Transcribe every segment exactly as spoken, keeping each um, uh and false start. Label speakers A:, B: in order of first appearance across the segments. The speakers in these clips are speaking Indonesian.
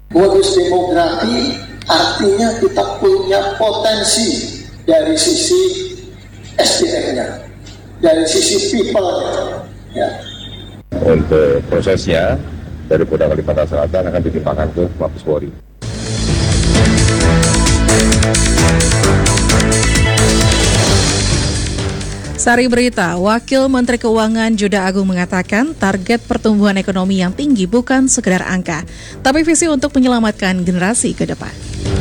A: Bonus demografi artinya kita punya potensi dari sisi S D M-nya, dari sisi people-nya. Ya.
B: Untuk prosesnya dari Polda Kalimantan Selatan akan ditimpangkan ke Mabes Polri.
C: Sari berita, Wakil Menteri Keuangan Juda Agung mengatakan target pertumbuhan ekonomi yang tinggi bukan sekedar angka, tapi visi untuk menyelamatkan generasi ke depan.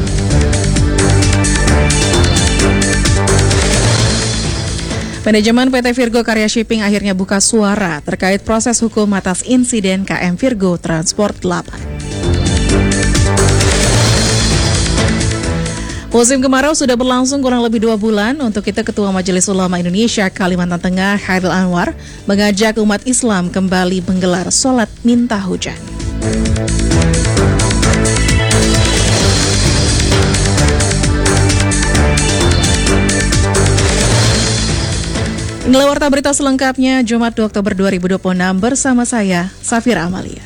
C: Manajemen P T Virgo Karya Shipping akhirnya buka suara terkait proses hukum atas insiden K M Virgo Transport delapan. Musim kemarau sudah berlangsung kurang lebih dua bulan. Untuk itu, Ketua Majelis Ulama Indonesia Kalimantan Tengah, Khairil Anwar, mengajak umat Islam kembali menggelar sholat minta hujan. Inilah warta berita selengkapnya Jumat dua Oktober dua ribu dua puluh enam bersama saya, Safira Amalia.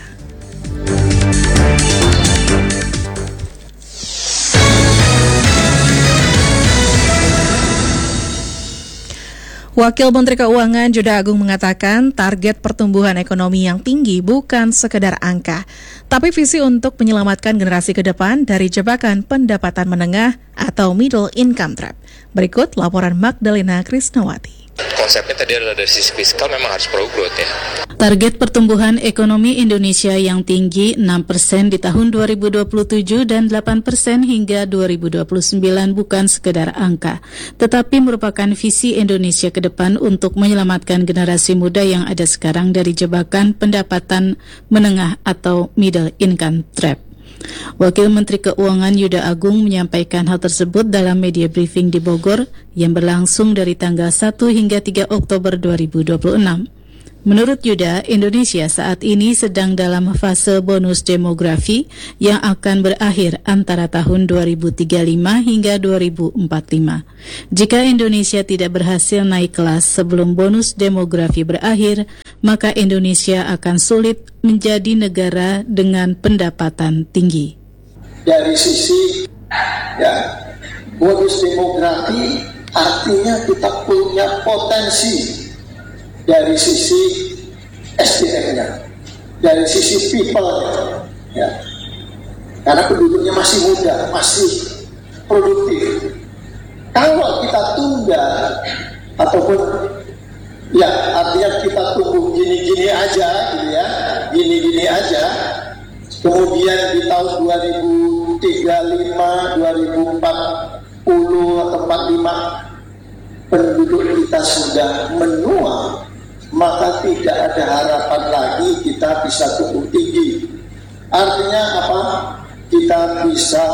C: Wakil Menteri Keuangan Juda Agung mengatakan target pertumbuhan ekonomi yang tinggi bukan sekedar angka, tapi visi untuk menyelamatkan generasi ke depan dari jebakan pendapatan menengah atau middle income trap. Berikut laporan Magdalena Krisnawati.
D: Konsepnya tadi adalah dari sisi fiskal memang harus pro growth ya.
E: Target pertumbuhan ekonomi Indonesia yang tinggi enam persen di tahun dua ribu dua puluh tujuh dan delapan persen hingga dua ribu dua puluh sembilan bukan sekedar angka, tetapi merupakan visi Indonesia ke depan untuk menyelamatkan generasi muda yang ada sekarang dari jebakan pendapatan menengah atau middle income trap. Wakil Menteri Keuangan Juda Agung menyampaikan hal tersebut dalam media briefing di Bogor yang berlangsung dari tanggal satu hingga tiga Oktober dua ribu dua puluh enam. Menurut Juda, Indonesia saat ini sedang dalam fase bonus demografi yang akan berakhir antara tahun dua ribu tiga puluh lima hingga dua ribu empat puluh lima. Jika Indonesia tidak berhasil naik kelas sebelum bonus demografi berakhir, maka Indonesia akan sulit menjadi negara dengan pendapatan tinggi.
A: Dari sisi ya, bonus demografi artinya kita punya potensi dari sisi S D M-nya, dari sisi people-nya, ya. Karena penduduknya masih muda, masih produktif. Kalau kita tunda ataupun ya artinya kita tunggu gini-gini aja, gitu ya, gini-gini aja. Kemudian di tahun dua ribu tiga puluh lima, dua ribu empat puluh atau empat puluh lima penduduk kita sudah menua, maka tidak ada harapan lagi kita bisa tumbuh tinggi. Artinya apa? Kita bisa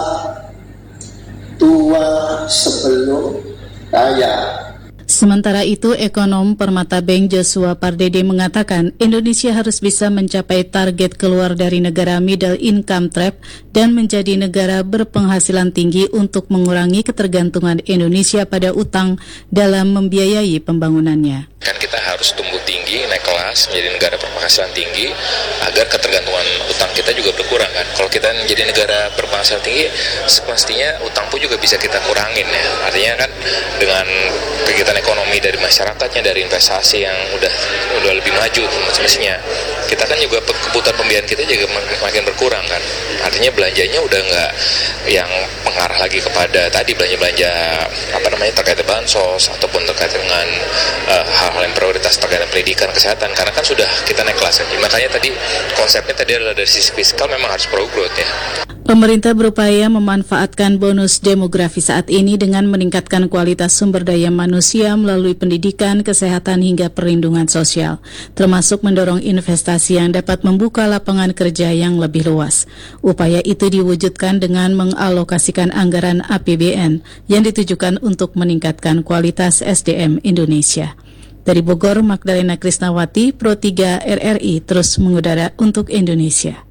A: tua sebelum kaya.
E: Sementara itu, ekonom Permata Bank Joshua Pardede mengatakan Indonesia harus bisa mencapai target keluar dari negara middle income trap dan menjadi negara berpenghasilan tinggi untuk mengurangi ketergantungan Indonesia pada utang dalam membiayai pembangunannya.
D: Kan kita harus tumbuh tinggi, naik kelas, menjadi negara berpenghasilan tinggi agar ketergantungan utang kita juga berkurang kan. Kalau kita menjadi negara berpenghasilan tinggi, semestinya utang pun juga bisa kita kurangin ya. Artinya kan dengan kegiatan ekonomi dari masyarakatnya, dari investasi yang udah udah lebih maju semestinya, kita kan juga kebutuhan pembiayaan kita juga makin berkurang kan. Artinya belanjanya udah nggak yang mengarah lagi kepada tadi belanja-belanja apa namanya terkait dengan bansos ataupun terkait dengan uh, hal-hal yang prioritas terkait dengan pendidikan, kesehatan, karena kan sudah kita naik kelas. Makanya tadi konsepnya tadi adalah dari sisi fiskal memang harus pro growth ya.
E: Pemerintah berupaya memanfaatkan bonus demografi saat ini dengan meningkatkan kualitas sumber daya manusia melalui pendidikan, kesehatan hingga perlindungan sosial, termasuk mendorong investasi yang dapat membuka lapangan kerja yang lebih luas. Upaya itu diwujudkan dengan mengalokasikan anggaran A P B N yang ditujukan untuk meningkatkan kualitas S D M Indonesia. Dari Bogor, Magdalena Krisnawati, Pro tiga R R I terus mengudara untuk Indonesia.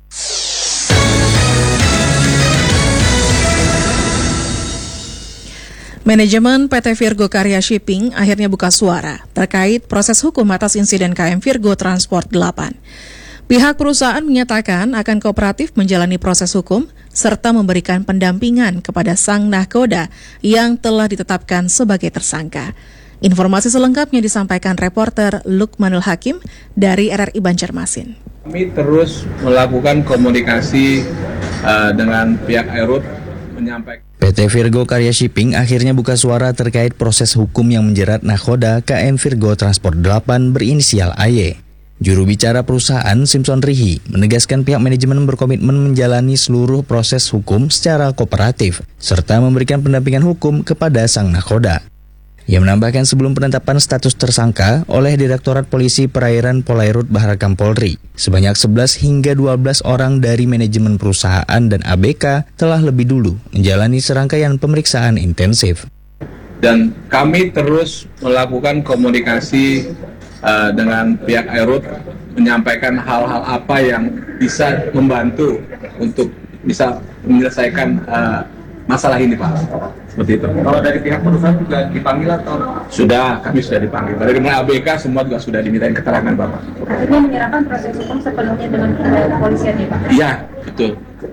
C: Manajemen P T Virgo Karya Shipping akhirnya buka suara terkait proses hukum atas insiden K M Virgo Transport delapan. Pihak perusahaan menyatakan akan kooperatif menjalani proses hukum serta memberikan pendampingan kepada sang nahkoda yang telah ditetapkan sebagai tersangka. Informasi selengkapnya disampaikan reporter Lukmanul Hakim dari R R I Banjarmasin.
F: Kami terus melakukan komunikasi uh, dengan pihak Airut menyampaikan.
G: P T Virgo Karya Shipping akhirnya buka suara terkait proses hukum yang menjerat nahkoda K M Virgo Transport delapan berinisial A Y. Juru bicara perusahaan Simpson Rihi menegaskan pihak manajemen berkomitmen menjalani seluruh proses hukum secara kooperatif serta memberikan pendampingan hukum kepada sang nahkoda. Ia menambahkan sebelum penetapan status tersangka oleh Direktorat Polisi Perairan Polairut Baharakam Polri, sebanyak sebelas hingga dua belas orang dari manajemen perusahaan dan A B K telah lebih dulu menjalani serangkaian pemeriksaan intensif.
F: Dan kami terus melakukan komunikasi uh, dengan pihak Airut menyampaikan hal-hal apa yang bisa membantu untuk bisa menyelesaikan uh, masalah ini, Pak. Seperti itu.
H: Kalau dari pihak perusahaan juga dipanggil atau?
F: Sudah, kami sudah dipanggil. Dari A B K semua juga sudah dimintain keterangan, Bapak.
I: Artinya menyerahkan proses hukum sepenuhnya dengan kepolisian ya, Pak?
F: Iya, betul.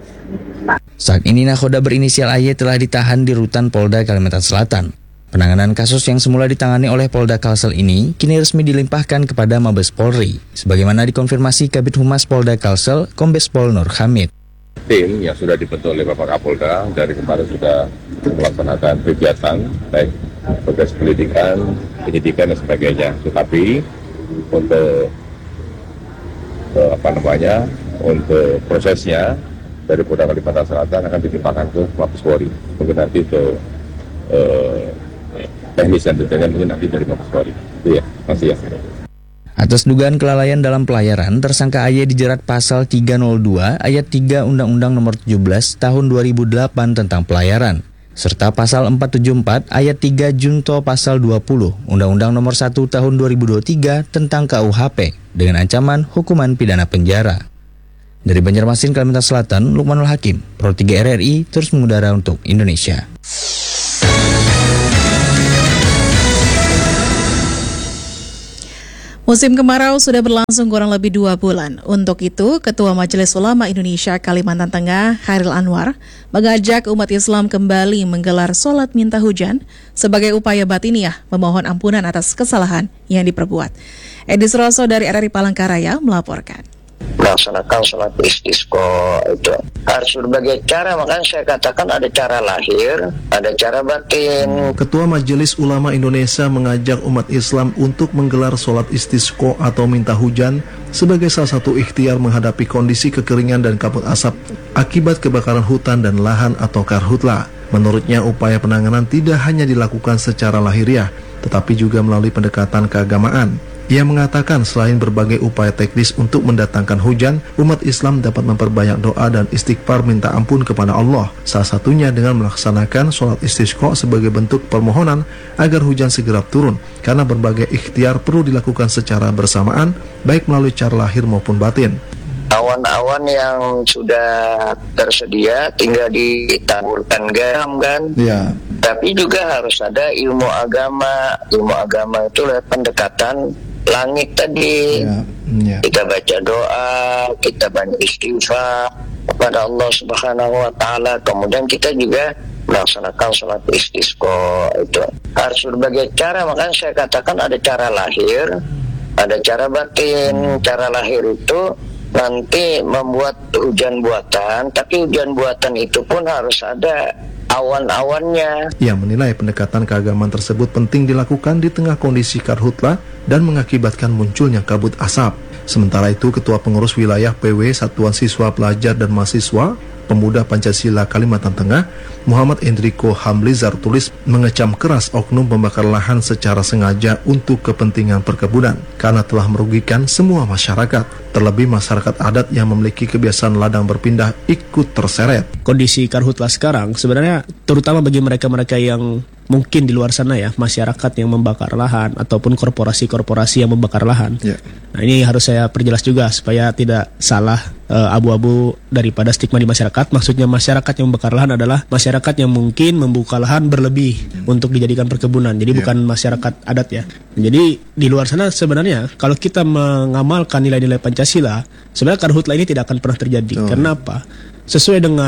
G: Saat ini nahkoda berinisial A Y telah ditahan di rutan Polda Kalimantan Selatan. Penanganan kasus yang semula ditangani oleh Polda Kalsel ini kini resmi dilimpahkan kepada Mabes Polri, sebagaimana dikonfirmasi Kabid Humas Polda Kalsel, Kombes Pol Nur Hamid.
B: Tim yang sudah dibentuk oleh Bapak Kapolda dari kemarin sudah melaksanakan kegiatan baik proses pendidikan, penyidikan dan sebagainya. Tetapi untuk eh, apa namanya untuk prosesnya dari Polda Kalimantan Selatan akan ditimpangkan ke Mabes Polri. Mungkin nanti untuk eh, teknis dan detailnya mungkin nanti dari Mabes Polri. Iya, masih ya.
G: Atas dugaan kelalaian dalam pelayaran, tersangka A Y dijerat pasal tiga nol dua ayat tiga Undang-Undang Nomor tujuh belas Tahun dua ribu delapan tentang pelayaran, serta pasal empat tujuh empat ayat tiga Junto pasal dua puluh Undang-Undang Nomor satu Tahun dua ribu dua puluh tiga tentang K U H P dengan ancaman hukuman pidana penjara. Dari Banjarmasin, Kalimantan Selatan, Lukmanul Hakim, Pro tiga R R I terus mengudara untuk Indonesia.
C: Musim kemarau sudah berlangsung kurang lebih dua bulan. Untuk itu, Ketua Majelis Ulama Indonesia Kalimantan Tengah, Hairil Anwar, mengajak umat Islam kembali menggelar sholat minta hujan sebagai upaya batiniah memohon ampunan atas kesalahan yang diperbuat. Edi Suroso dari R R I Palangkaraya melaporkan.
J: Melaksanakan sholat istisqa itu harus berbagai cara, makanya saya katakan ada cara lahir, ada cara batin.
K: Ketua Majelis Ulama Indonesia mengajak umat Islam untuk menggelar sholat istisqa atau minta hujan sebagai salah satu ikhtiar menghadapi kondisi kekeringan dan kabut asap akibat kebakaran hutan dan lahan atau karhutla. Menurutnya, upaya penanganan tidak hanya dilakukan secara lahiriah, tetapi juga melalui pendekatan keagamaan. Ia mengatakan selain berbagai upaya teknis untuk mendatangkan hujan, umat Islam dapat memperbanyak doa dan istighfar minta ampun kepada Allah. Salah satunya dengan melaksanakan sholat istisqa sebagai bentuk permohonan agar hujan segera turun, karena berbagai ikhtiar perlu dilakukan secara bersamaan, baik melalui cara lahir maupun batin.
J: Awan-awan yang sudah tersedia tinggal ditaburkan garam kan, ya. Tapi juga harus ada ilmu agama. Ilmu agama itu lewat pendekatan langit tadi, ya, ya. Kita baca doa, kita banyak istighfar kepada Allah Subhanahu Wa Taala. Kemudian kita juga melaksanakan sholat istisqa itu harus berbagai cara, makanya saya katakan ada cara lahir, ada cara batin. Cara lahir itu nanti membuat hujan buatan, tapi hujan buatan itu pun harus ada awan-awannya.
K: Ia menilai pendekatan keagamaan tersebut penting dilakukan di tengah kondisi karhutla dan mengakibatkan munculnya kabut asap. Sementara itu, Ketua Pengurus Wilayah P W Satuan Siswa Pelajar dan Mahasiswa Pemuda Pancasila Kalimantan Tengah, Muhammad Enrico Hamlizar tulis mengecam keras oknum pembakar lahan secara sengaja untuk kepentingan perkebunan karena telah merugikan semua masyarakat, terlebih masyarakat adat yang memiliki kebiasaan ladang berpindah ikut terseret.
L: Kondisi karhutla sekarang sebenarnya terutama bagi mereka-mereka yang mungkin di luar sana ya, masyarakat yang membakar lahan ataupun korporasi-korporasi yang membakar lahan. Yeah. Nah, ini harus saya perjelas juga supaya tidak salah uh, abu-abu daripada stigma di masyarakat. Maksudnya masyarakat yang membakar lahan adalah masyarakat yang mungkin membuka lahan berlebih yeah. untuk dijadikan perkebunan. Jadi yeah. bukan masyarakat adat ya. Jadi di luar sana sebenarnya kalau kita mengamalkan nilai-nilai Pancasila, sebenarnya karhutla ini tidak akan pernah terjadi. Oh. Kenapa? Sesuai dengan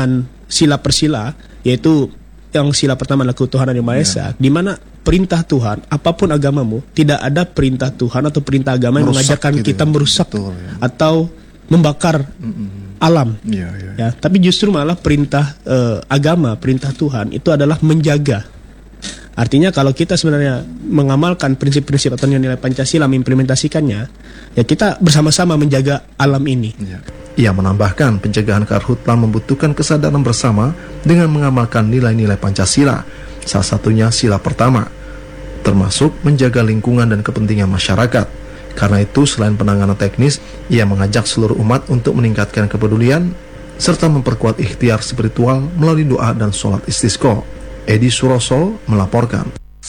L: sila per sila, yaitu yang sila pertama adalah ketuhanan yang Maha Esa, di mana perintah Tuhan, apapun agamamu, tidak ada perintah Tuhan atau perintah agama yang
K: Merusak
L: mengajarkan
K: gitu
L: kita
K: ya.
L: merusak
K: Betul, ya.
L: atau membakar
K: Mm-mm.
L: alam.
K: Ya, ya,
L: Ya, tapi justru malah perintah eh, agama, perintah Tuhan itu adalah menjaga. Artinya kalau kita sebenarnya mengamalkan prinsip-prinsip atau nilai Pancasila, mengimplementasikannya, ya kita bersama-sama menjaga alam ini.
K: Ya. Ia menambahkan pencegahan karhutla membutuhkan kesadaran bersama dengan mengamalkan nilai-nilai Pancasila, salah satunya sila pertama, termasuk menjaga lingkungan dan kepentingan masyarakat. Karena itu, selain penanganan teknis, ia mengajak seluruh umat untuk meningkatkan kepedulian serta memperkuat ikhtiar spiritual melalui doa dan sholat istisqa. Edi Suroso melaporkan.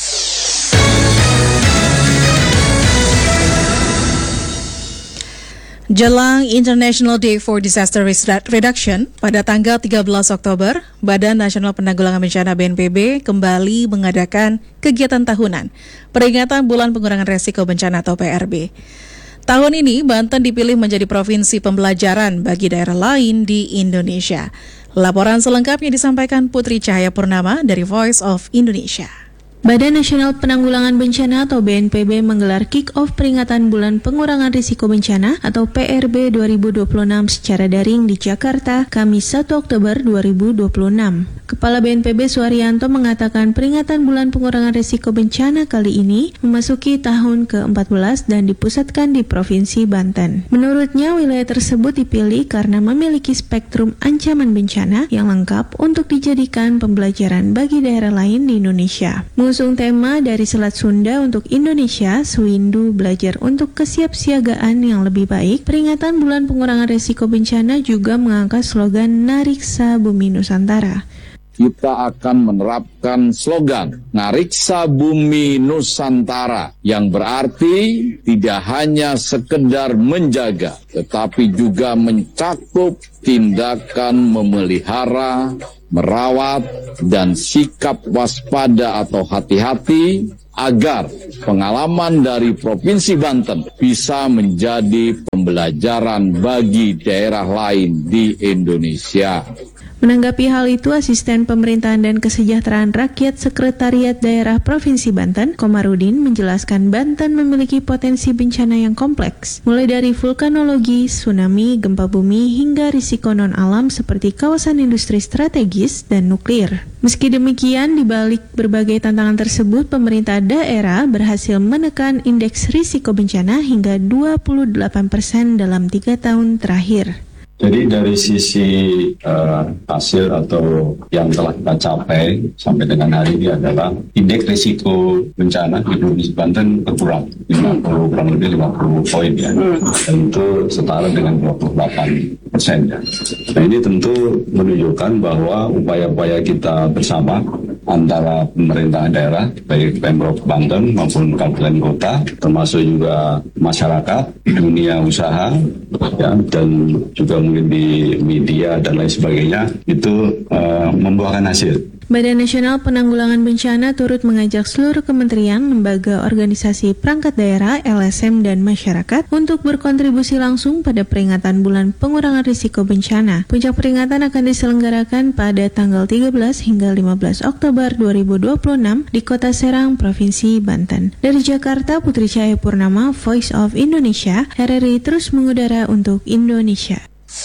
C: Jelang International Day for Disaster Reduction pada tanggal tiga belas Oktober, Badan Nasional Penanggulangan Bencana B N P B kembali mengadakan kegiatan tahunan peringatan Bulan Pengurangan Resiko Bencana atau P R B. Tahun ini, Banten dipilih menjadi provinsi pembelajaran bagi daerah lain di Indonesia. Laporan selengkapnya disampaikan Putri Cahaya Purnama dari Voice of Indonesia.
M: Badan Nasional Penanggulangan Bencana atau B N P B menggelar kick-off peringatan Bulan Pengurangan Risiko Bencana atau P R B dua ribu dua puluh enam secara daring di Jakarta, Kamis satu Oktober dua ribu dua puluh enam. Kepala B N P B Suharyanto mengatakan peringatan Bulan Pengurangan Risiko Bencana kali ini memasuki tahun ke empat belas dan dipusatkan di Provinsi Banten. Menurutnya, wilayah tersebut dipilih karena memiliki spektrum ancaman bencana yang lengkap untuk dijadikan pembelajaran bagi daerah lain di Indonesia. Mengusung tema dari Selat Sunda untuk Indonesia, Swindu belajar untuk kesiapsiagaan yang lebih baik, peringatan Bulan Pengurangan Risiko Bencana juga mengangkat slogan Nariksa Bumi Nusantara.
N: Kita akan menerapkan slogan Nariksa Bumi Nusantara yang berarti tidak hanya sekedar menjaga, tetapi juga mencakup tindakan memelihara, merawat, dan sikap waspada atau hati-hati agar pengalaman dari Provinsi Banten bisa menjadi pembelajaran bagi daerah lain di Indonesia.
M: Menanggapi hal itu, Asisten Pemerintahan dan Kesejahteraan Rakyat Sekretariat Daerah Provinsi Banten, Komarudin, menjelaskan Banten memiliki potensi bencana yang kompleks, mulai dari vulkanologi, tsunami, gempa bumi, hingga risiko non-alam seperti kawasan industri strategis dan nuklir. Meski demikian, di balik berbagai tantangan tersebut, pemerintah daerah berhasil menekan indeks risiko bencana hingga dua puluh delapan persen dalam tiga tahun terakhir.
O: Jadi dari sisi uh, hasil atau yang telah kita capai sampai dengan hari ini adalah indeks risiko bencana di Provinsi Banten berkurang lima puluh, kurang lebih lima puluh poin ya, dan itu setara dengan dua puluh delapan persen ya. Nah ini tentu menunjukkan bahwa upaya-upaya kita bersama antara pemerintah daerah, baik Pemprov Banten maupun kabupaten kota, termasuk juga masyarakat, dunia usaha, ya, dan juga mungkin di media dan lain sebagainya, itu uh, membuahkan hasil.
M: Badan Nasional Penanggulangan Bencana turut mengajak seluruh kementerian, lembaga, organisasi, perangkat daerah, L S M, dan masyarakat untuk berkontribusi langsung pada peringatan Bulan Pengurangan Risiko Bencana. Puncak peringatan akan diselenggarakan pada tanggal tiga belas hingga lima belas Oktober dua ribu dua puluh enam di Kota Serang, Provinsi Banten. Dari Jakarta, Putri Cahaya Purnama, Voice of Indonesia, R R I terus mengudara untuk Indonesia.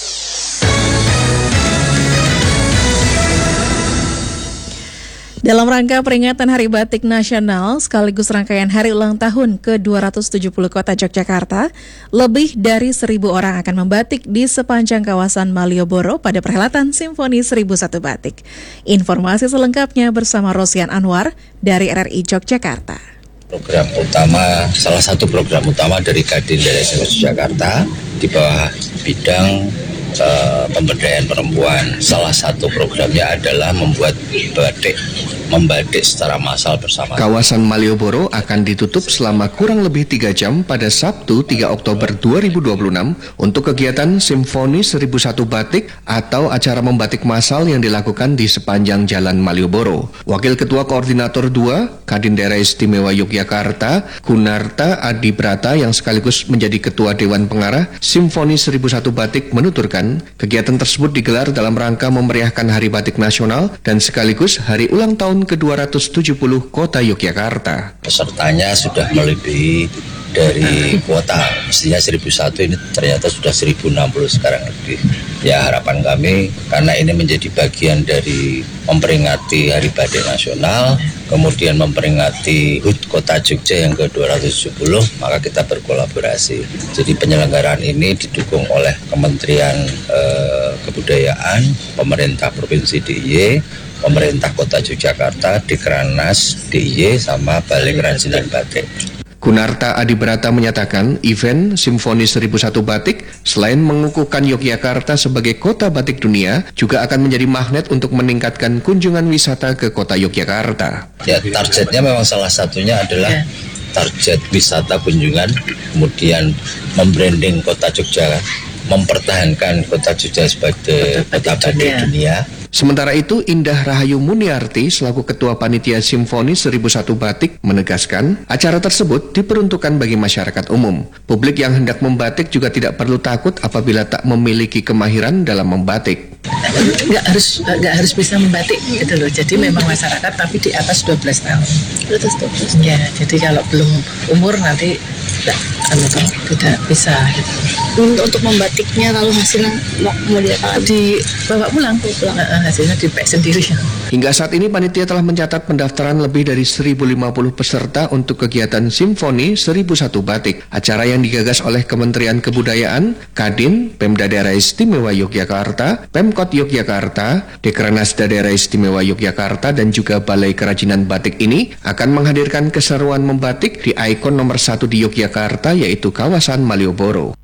C: Dalam rangka peringatan Hari Batik Nasional sekaligus rangkaian Hari Ulang Tahun ke dua ratus tujuh puluh Kota Yogyakarta, lebih dari seribu orang akan membatik di sepanjang kawasan Malioboro pada perhelatan Simfoni seribu satu Batik. Informasi selengkapnya bersama Rosian Anwar dari R R I Yogyakarta.
P: Program utama, salah satu program utama dari Kadin dari S M S Jakarta di bawah bidang uh, pemberdayaan perempuan. Salah satu programnya adalah membuat batik membatik secara massal bersama.
Q: Kawasan Malioboro akan ditutup selama kurang lebih tiga jam pada Sabtu tiga Oktober dua ribu dua puluh enam untuk kegiatan Simfoni seribu satu Batik atau acara membatik massal yang dilakukan di sepanjang Jalan Malioboro. Wakil Ketua Koordinator dua, Kadin Daerah Istimewa Yogyakarta, Kunarta Adibrata yang sekaligus menjadi Ketua Dewan Pengarah Simfoni seribu satu Batik menuturkan, kegiatan tersebut digelar dalam rangka memeriahkan Hari Batik Nasional dan sekaligus hari ulang tahun ke dua ratus tujuh puluh Kota Yogyakarta.
P: Pesertanya sudah melebihi dari kuota, mestinya seribu satu, ini ternyata sudah seribu enam puluh sekarang lebih. Ya, harapan kami karena ini menjadi bagian dari memperingati Hari Batik Nasional, kemudian memperingati H U T Kota Jogja yang ke dua ratus tujuh puluh, maka kita berkolaborasi. Jadi penyelenggaraan ini didukung oleh Kementerian eh, Kebudayaan, pemerintah Provinsi D I Y, pemerintah Kota Yogyakarta, Dikranas, D I Y, sama Balai Kerajinan Batik.
Q: Kunarta Adibrata menyatakan event Simfoni seribu satu Batik selain mengukuhkan Yogyakarta sebagai kota batik dunia, juga akan menjadi magnet untuk meningkatkan kunjungan wisata ke kota Yogyakarta.
P: Ya, targetnya memang salah satunya adalah target wisata kunjungan, kemudian membranding kota Jogja, mempertahankan kota Jogja sebagai kota batik dunia.
Q: Sementara itu, Indah Rahayu Muniarti selaku Ketua Panitia Simfoni seribu satu Batik menegaskan acara tersebut diperuntukkan bagi masyarakat umum. Publik yang hendak membatik juga tidak perlu takut apabila tak memiliki kemahiran dalam membatik.
R: Nggak harus nggak harus bisa membatik gitu loh. Jadi memang masyarakat tapi di atas dua belas tahun. Di atas dua belas. Ya, jadi kalau belum umur nanti tidak tidak bisa. Gitu.
S: Untuk membatiknya lalu hasilnya mau, mau diapakan?
R: Dibawa pulang, pulang. Hasilnya dipek sendiri.
Q: Hingga saat ini panitia telah mencatat pendaftaran lebih dari seribu lima puluh peserta untuk kegiatan Simfoni seribu satu Batik. Acara yang digagas oleh Kementerian Kebudayaan, Kadin, Pemda Daerah Istimewa Yogyakarta, Pemkot Yogyakarta, Dekrenas Daerah Istimewa Yogyakarta, dan juga Balai Kerajinan Batik ini akan menghadirkan keseruan membatik di ikon nomor satu di Yogyakarta, yaitu kawasan Malioboro.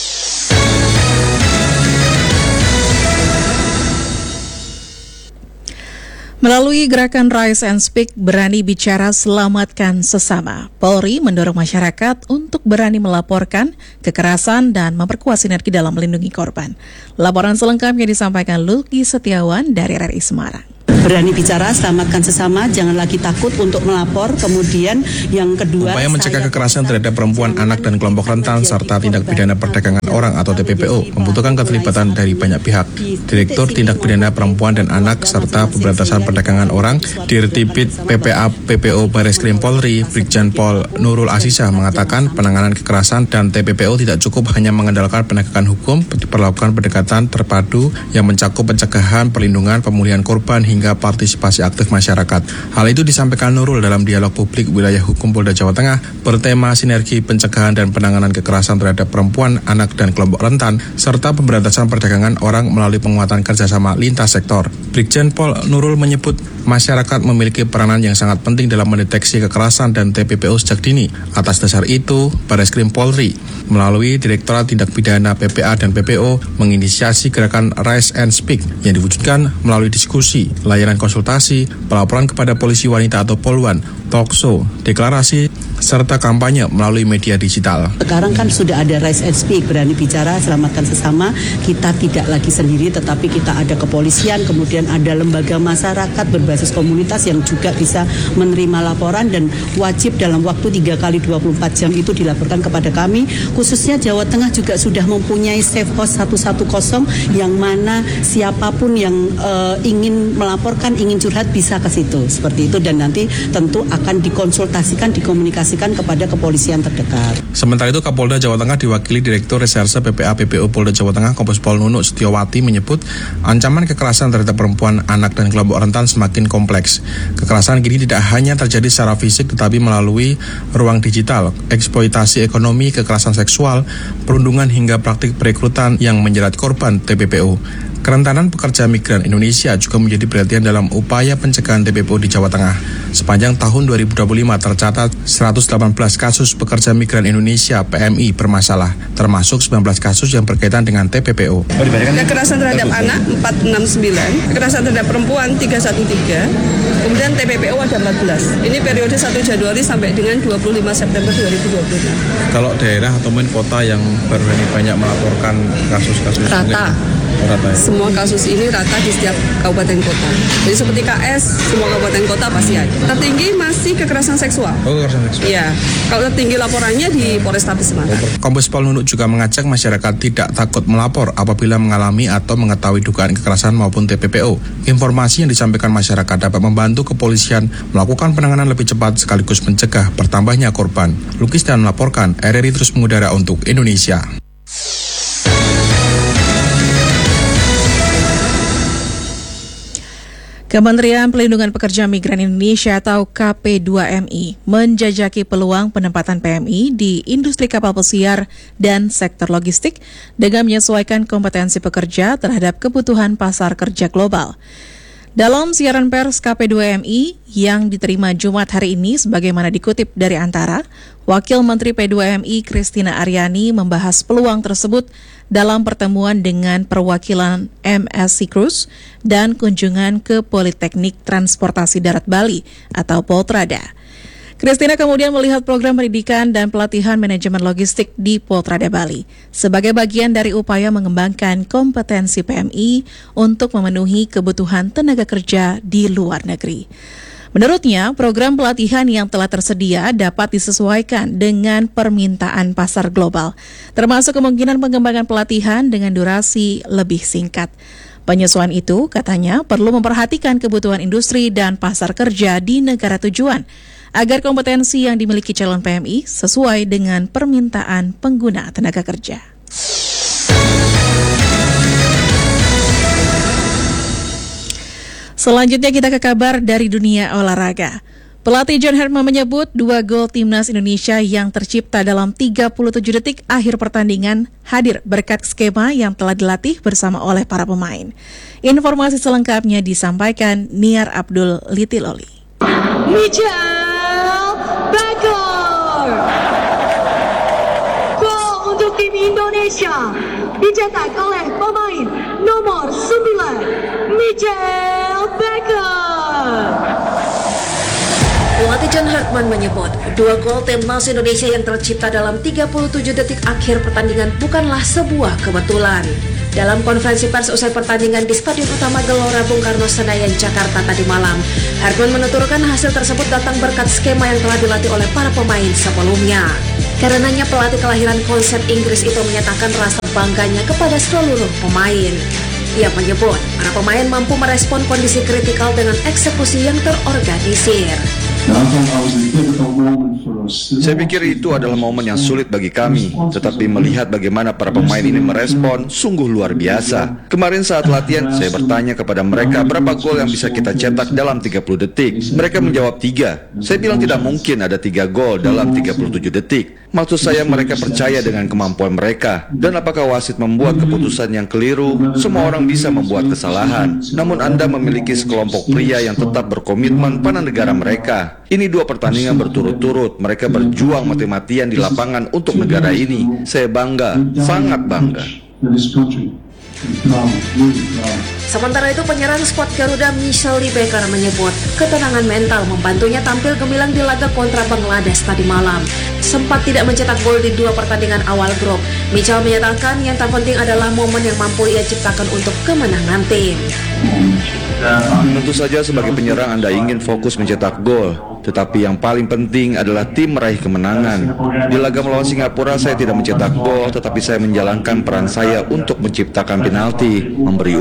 C: Melalui gerakan Rise and Speak, berani bicara selamatkan sesama, Polri mendorong masyarakat untuk berani melaporkan kekerasan dan memperkuat sinergi dalam melindungi korban. Laporan selengkapnya disampaikan Luki Setiawan dari R R I Semarang.
T: Berani bicara, selamatkan sesama, jangan lagi takut untuk melapor. Kemudian yang kedua,
U: upaya mencegah kekerasan terhadap perempuan, anak, dan kelompok rentan, serta tindak pidana perdagangan orang atau T P P O membutuhkan keterlibatan dari banyak pihak. Direktur Tindak Pidana Perempuan dan Anak serta Pemberantasan Perdagangan Orang, Dirtipid P P A P P O Bareskrim Polri, Brigjen Pol Nurul Asisah mengatakan penanganan kekerasan dan T P P O tidak cukup hanya mengandalkan penegakan hukum, diperlakukan pendekatan terpadu yang mencakup pencegahan, perlindungan, pemulihan korban, hingga partisipasi aktif masyarakat. Hal itu disampaikan Nurul dalam dialog publik wilayah hukum Polda Jawa Tengah bertema sinergi pencegahan dan penanganan kekerasan terhadap perempuan, anak, dan kelompok rentan, serta pemberantasan perdagangan orang melalui penguatan kerjasama lintas sektor. Brigjen Pol Nurul menyebut masyarakat memiliki peranan yang sangat penting dalam mendeteksi kekerasan dan T P P O sejak dini. Atas dasar itu, Bareskrim Polri melalui Direktorat Tindak Pidana P P A dan P P O menginisiasi gerakan Rise and Speak yang diwujudkan melalui diskusi, layanan konsultasi, pelaporan kepada polisi wanita atau Polwan, talkshow, deklarasi, serta kampanye melalui media digital.
T: Sekarang kan sudah ada Rise and Speak, berani bicara, selamatkan sesama. Kita tidak lagi sendiri, tetapi kita ada kepolisian, kemudian ada lembaga masyarakat berbasis komunitas yang juga bisa menerima laporan dan wajib dalam waktu tiga kali dua puluh empat jam itu dilaporkan kepada kami. Khususnya Jawa Tengah juga sudah mempunyai Safe House satu satu nol yang mana siapapun yang uh, ingin melaporkan, ingin curhat bisa ke situ. Seperti itu, dan nanti tentu akan dikonsultasikan, dikomunikasikan kepada kepolisian terdekat.
U: Sementara itu, Kapolda Jawa Tengah diwakili Direktur Reserse P P A P P O Polda Jawa Tengah Kombes Pol Nunuk Setiawati menyebut ancaman kekerasan terhadap perempuan, anak, dan kelompok rentan semakin kompleks. Kekerasan kini tidak hanya terjadi secara fisik tetapi melalui ruang digital, eksploitasi ekonomi, kekerasan seksual, perundungan hingga praktik perekrutan yang menjerat korban T P P O. Kerentanan pekerja migran Indonesia juga menjadi perhatian dalam upaya pencegahan T P P O di Jawa Tengah. Sepanjang tahun dua ribu dua puluh lima tercatat seratus delapan belas kasus pekerja migran Indonesia P M I bermasalah, termasuk sembilan belas kasus yang berkaitan dengan T P P O.
A: Kekerasan terhadap anak empat ratus enam puluh sembilan, kekerasan terhadap perempuan tiga ratus tiga belas, kemudian T P P O ada empat belas. Ini periode satu Januari sampai dengan dua puluh lima September dua ribu dua puluh enam.
U: Kalau daerah atau mungkin kota yang baru ini banyak melaporkan kasus-kasus
A: rata.
U: Rata ya?
A: Semua kasus ini rata di setiap kabupaten kota. Jadi seperti K S, semua kabupaten kota pasti ada. Tertinggi masih kekerasan seksual.
U: Oh, kekerasan seksual.
A: Iya. Kalau tertinggi laporannya di Polrestabes Semarang.
U: Kombes Pol Nunuk juga mengajak masyarakat tidak takut melapor apabila mengalami atau mengetahui dugaan kekerasan maupun T P P O. Informasi yang disampaikan masyarakat dapat membantu kepolisian melakukan penanganan lebih cepat sekaligus mencegah bertambahnya korban. Lukis dan melaporkan, R R I terus mengudara untuk Indonesia.
C: Kementerian Pelindungan Pekerja Migran Indonesia atau K P dua M I menjajaki peluang penempatan P M I di industri kapal pesiar dan sektor logistik dengan menyesuaikan kompetensi pekerja terhadap kebutuhan pasar kerja global. Dalam siaran pers K P dua M I yang diterima Jumat hari ini sebagaimana dikutip dari Antara, Wakil Menteri P dua M I Christina Aryani membahas peluang tersebut dalam pertemuan dengan perwakilan M S C Cruise dan kunjungan ke Politeknik Transportasi Darat Bali atau Poltrada. Christina kemudian melihat program pendidikan dan pelatihan manajemen logistik di Poltrada Bali sebagai bagian dari upaya mengembangkan kompetensi P M I untuk memenuhi kebutuhan tenaga kerja di luar negeri. Menurutnya, program pelatihan yang telah tersedia dapat disesuaikan dengan permintaan pasar global, termasuk kemungkinan pengembangan pelatihan dengan durasi lebih singkat. Penyesuaian itu, katanya, perlu memperhatikan kebutuhan industri dan pasar kerja di negara tujuan, agar kompetensi yang dimiliki calon P M I sesuai dengan permintaan pengguna tenaga kerja. Selanjutnya kita ke kabar dari dunia olahraga. Pelatih John Hartman menyebut dua gol timnas Indonesia yang tercipta dalam tiga puluh tujuh detik akhir pertandingan hadir berkat skema yang telah dilatih bersama oleh para pemain. Informasi selengkapnya disampaikan Niar Abdul Litiloli.
V: Michel Becker. Gol untuk tim Indonesia dicetak oleh pemain nomor sembilan, Michel Becker.
W: Pelatih John Hartman menyebut dua gol timnas Indonesia yang tercipta dalam tiga puluh tujuh detik akhir pertandingan bukanlah sebuah kebetulan. Dalam konferensi pers usai pertandingan di Stadion Utama Gelora Bung Karno Senayan, Jakarta tadi malam, Hartman menuturkan hasil tersebut datang berkat skema yang telah dilatih oleh para pemain sebelumnya. Karenanya pelatih kelahiran konsep Inggris itu menyatakan rasa bangganya kepada seluruh pemain. Ia menyebut para pemain mampu merespon kondisi kritikal dengan eksekusi yang terorganisir.
X: Saya pikir itu adalah momen yang sulit bagi kami, tetapi melihat bagaimana para pemain ini merespon sungguh luar biasa. Kemarin saat latihan, saya bertanya kepada mereka berapa gol yang bisa kita cetak dalam tiga puluh detik. Mereka menjawab tiga. Saya bilang tidak mungkin ada tiga gol dalam tiga puluh tujuh detik. Maksud saya mereka percaya dengan kemampuan mereka. Dan apakah wasit membuat keputusan yang keliru? Semua orang bisa membuat kesalahan. Namun Anda memiliki sekelompok pria yang tetap berkomitmen pada negara mereka. Ini dua pertandingan berturut-turut. Mereka berjuang mati-matian di lapangan untuk negara ini. Saya bangga, sangat bangga.
W: Sementara itu penyerang skuad Garuda Michel Becker menyebut ketenangan mental membantunya tampil gemilang di laga kontra Bangladesh tadi malam. Sempat tidak mencetak gol di dua pertandingan awal grup, Michel menyatakan yang terpenting adalah momen yang mampu ia ciptakan untuk kemenangan tim.
X: Tentu saja sebagai penyerang Anda ingin fokus mencetak gol, tetapi yang paling penting adalah tim meraih kemenangan. Di laga melawan Singapura saya tidak mencetak gol, tetapi saya menjalankan peran saya untuk menciptakan penalti, memberi